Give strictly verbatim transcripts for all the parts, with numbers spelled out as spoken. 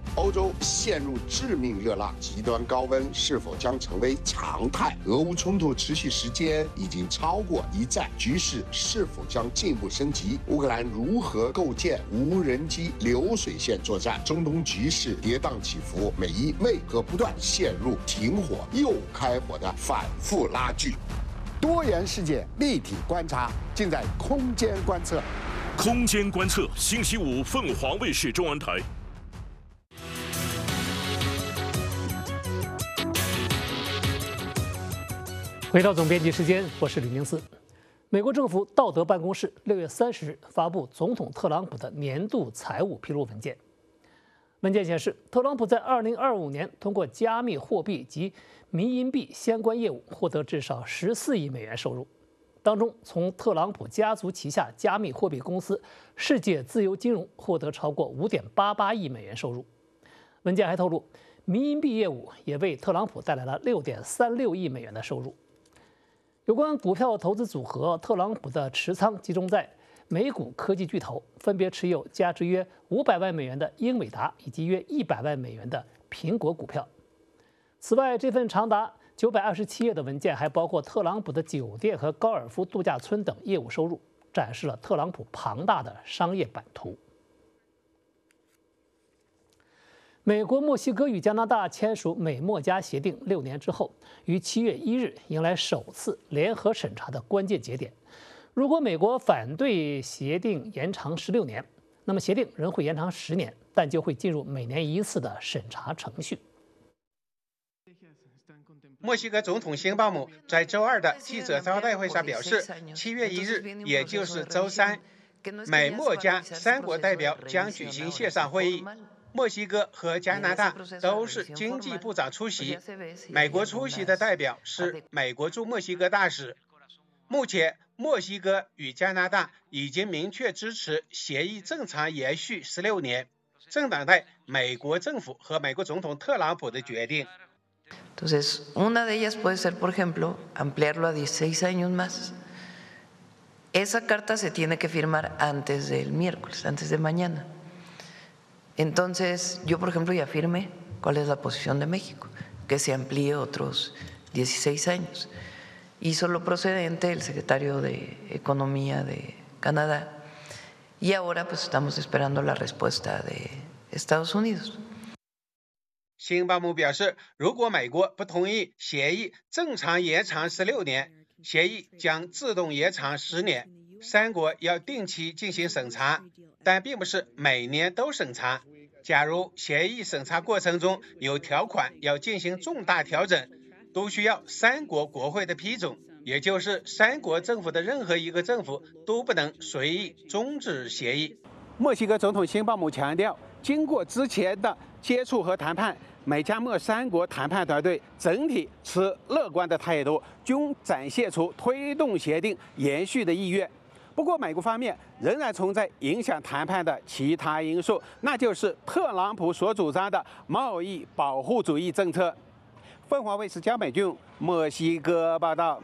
欧洲陷入致命热浪，极端高温是否将成为常态？俄乌冲突持续时间已经超过一战，局势是否将进一步升级？乌克兰如何构建无人机流水线作战？中东局势跌宕起伏，美伊为何不断陷入停火又开火的反复拉锯？多元世界立体观察，尽在空间观测。 空间观测，星期五凤凰卫视中文台。 回到总编辑时间，我是吕宁思。美国政府道德办公室六月三十日发布总统特朗普的年度财务披露文件。文件显示，特朗普在二零二五年通过加密货币及民银币相关业务获得至少十四亿美元收入，当中从特朗普家族旗下加密货币公司世界自由金融获得超过五点八八亿美元收入。文件还透露，民银币业务也为特朗普带来了六点三六亿美元的收入。有关股票投资组合，特朗普的持仓集中在美股科技巨头，分别持有价值约五百万美元的英伟达以及约一百万美元的苹果股票。此外，这份长达九百二十七页的文件还包括特朗普的酒店和高尔夫度假村等业务收入，展示了特朗普庞大的商业版图。美国、墨西哥与加拿大签署美墨加协定六年之后，于七月一日迎来首次联合审查的关键节点。如果美国反对协定延长十六年，那么协定仍会延长十年，但就会进入每年一次的审查程序。 墨西哥总统辛鲍姆在周二的记者招待会上表示，七月一日，也就是周三，美墨加三国代表将举行线上会议。墨西哥和加拿大都是经济部长出席，美国出席的代表是美国驻墨西哥大使。目前，墨西哥与加拿大已经明确支持协议正常延续十六年，正等待美国政府和美国总统特朗普的决定。 Entonces, una de ellas puede ser, por ejemplo, ampliarlo a dieciséis años más. Esa carta se tiene que firmar antes del miércoles, antes de mañana. Entonces, yo, por ejemplo, ya firmé cuál es la posición de México, que se amplíe otros dieciséis años. Hizo lo procedente el secretario de Economía de Canadá y ahora pues estamos esperando la respuesta de Estados Unidos. 辛鲍姆表示，如果美国不同意协议正常延长十六年，协议将自动延长十年。三国要定期进行审查，但并不是每年都审查。假如协议审查过程中有条款要进行重大调整，都需要三国国会的批准，也就是三国政府的任何一个政府都不能随意终止协议。 墨西哥总统辛鲍姆强调，经过之前的接触和谈判，美加墨三国谈判团队整体持乐观的态度，均展现出推动协定延续的意愿。不过，美国方面仍然存在影响谈判的其他因素，那就是特朗普所主张的贸易保护主义政策。凤凰卫视焦美俊，墨西哥报道。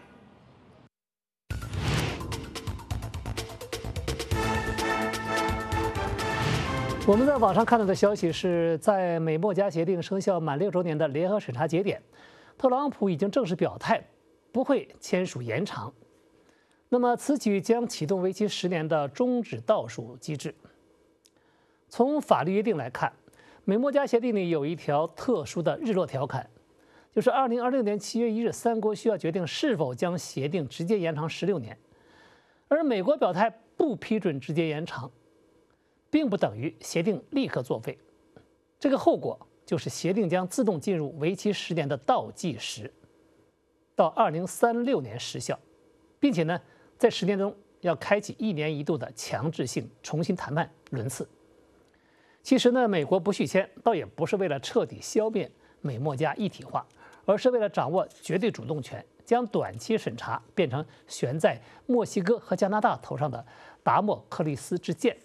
我们在网上看到的消息是，在美墨加协定生效满六周年的联合审查节点，特朗普已经正式表态不会签署延长。那么，此举将启动为期十年的终止倒数机制。从法律约定来看，美墨加协定里有一条特殊的日落条款，就是二零二六年七月一日，三国需要决定是否将协定直接延长十六年。而美国表态不批准直接延长，并不等于协定立刻作废。这个后果就是协定将自动进入为期十年的倒计时，到二零三六年失效，并且呢，在十年中要开启一年一度的强制性重新谈判轮次。其实呢，美国不续签，倒也不是为了彻底消灭美墨加一体化，而是为了掌握绝对主动权，将短期审查变成悬在墨西哥和加拿大头上的达莫克利斯之剑。